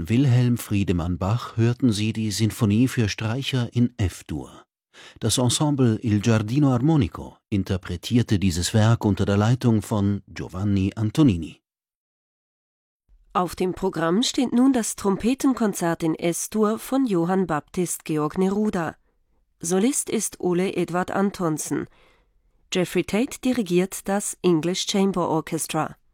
Von Wilhelm Friedemann Bach hörten Sie die Sinfonie für Streicher in F-Dur. Das Ensemble Il Giardino Armonico interpretierte dieses Werk unter der Leitung von Giovanni Antonini. Auf dem Programm steht nun das Trompetenkonzert in S-Dur von Johann Baptist Georg Neruda. Solist ist Ole Edvard Antonsen. Jeffrey Tate dirigiert das English Chamber Orchestra.